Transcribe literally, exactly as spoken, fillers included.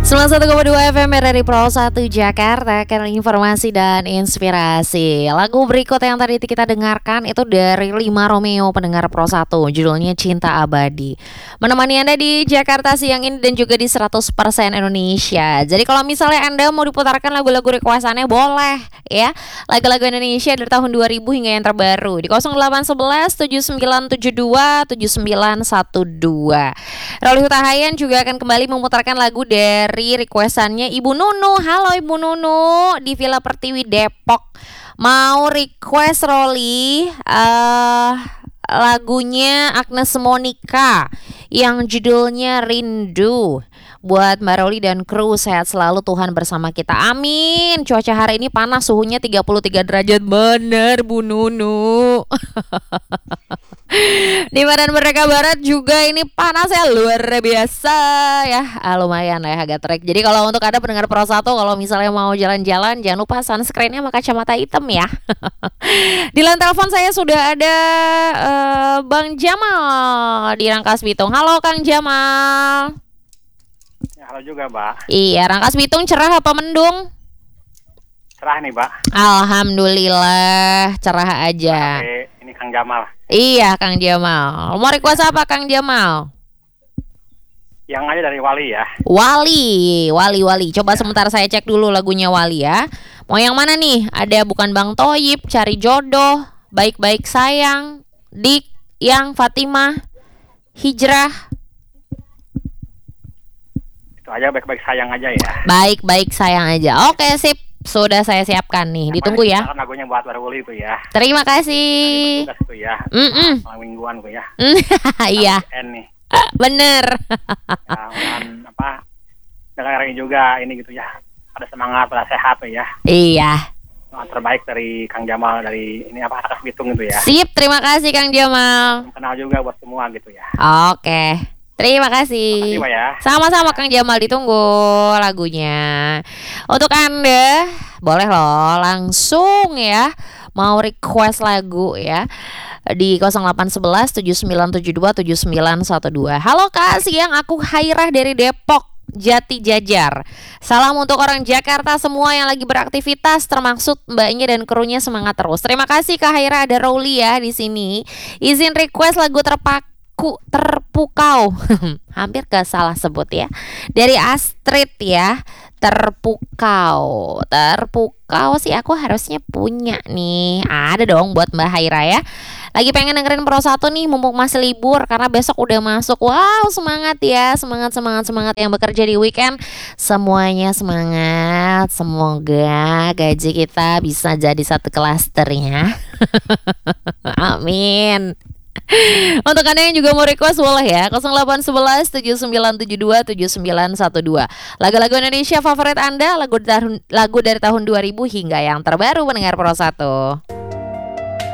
sembilan puluh satu koma dua F M R R I Pro satu Jakarta, karena informasi dan inspirasi. Lagu berikut yang tadi kita dengarkan itu dari Lima Romeo, pendengar Pro satu, judulnya Cinta Abadi. Menemani Anda di Jakarta siang ini dan juga di seratus persen Indonesia. Jadi kalau misalnya Anda mau diputarkan lagu-lagu requestannya boleh ya. Lagu-lagu Indonesia dari tahun dua ribu hingga yang terbaru di nol delapan satu satu tujuh sembilan tujuh dua tujuh sembilan satu dua. Roli Hutahayan juga akan kembali memutarkan lagu dari requestannya Ibu Nunu. Halo Ibu Nunu di Villa Pertiwi Depok. Mau request Roli uh, lagunya Agnes Monica yang judulnya Rindu. Buat Mbak Roli dan kru, sehat selalu, Tuhan bersama kita, amin. Cuaca hari ini panas, suhunya tiga puluh tiga derajat. Bener Bu Nunu. Di Medan Merdeka Barat juga ini panasnya luar biasa ya. Ah, lumayan lah ya, agak trek. Jadi kalau untuk Anda pendengar Pro satu, kalau misalnya mau jalan-jalan, jangan lupa sunscreennya sama kacamata hitam ya. Di line telepon saya sudah ada uh, Bang Jamal di Rangkas Bitung. Halo Kang Jamal. Ya, halo juga Mbak. Iya, Rangkas Bitung cerah apa mendung? Cerah nih Mbak. Alhamdulillah cerah aja. Oke, ini Kang Jamal. Iya Kang Jamal. Mau request apa Kang Jamal? Yang aja dari Wali ya. Wali, Wali, Wali. Coba ya. Sebentar saya cek dulu lagunya Wali ya. Mau yang mana nih? Ada Bukan Bang Toyib, Cari Jodoh, Baik-Baik Sayang, Dik, Yang, Fatimah, Hijrah. Itu aja Baik-Baik Sayang aja ya. Baik-Baik Sayang aja. Oke sip. Sudah saya siapkan nih, ditunggu ya. Lagunya buat Wali itu ya. Terima kasih. Nah, itu ya. Mm Malam mingguan gue ya. Iya. Nih. Bener. Ya, mudahan apa? Dengar juga ini gitu ya. Ada semangat, ada sehat ya. Iya. Yang terbaik dari Kang Jamal dari ini apa Atas Bitung gitu ya. Sip, terima kasih Kang Jamal. Kenal juga buat semua gitu ya. Oke. Terima kasih. Terima kasih ya. Sama-sama Kang Jamal, ditunggu lagunya. Untuk Anda, boleh loh langsung ya mau request lagu ya di nol delapan satu satu tujuh sembilan tujuh dua tujuh sembilan satu dua. Halo Kak, siang, aku Hairah dari Depok Jati Jajar. Salam untuk orang Jakarta semua yang lagi beraktivitas, termasuk mbaknya dan krunya, semangat terus. Terima kasih Kak Hairah, ada Rowli ya di sini. Izin request lagu terpak Terpukau. Hampir ke salah sebut ya. Dari Astrid ya. Terpukau. Terpukau sih aku harusnya punya nih. Ada dong buat Mbak Haira ya. Lagi pengen dengerin Pro satu nih mumpung masih libur, karena besok udah masuk. Wow, semangat ya. Semangat, semangat, semangat yang bekerja di weekend. Semuanya semangat. Semoga gaji kita bisa jadi satu klaster ya. Amin. Untuk Anda yang juga mau request boleh ya nol delapan satu satu tujuh sembilan tujuh dua tujuh sembilan satu dua. Lagu-lagu Indonesia favorit Anda, lagu dari, lagu dari tahun dua ribu hingga yang terbaru pendengar Pro satu.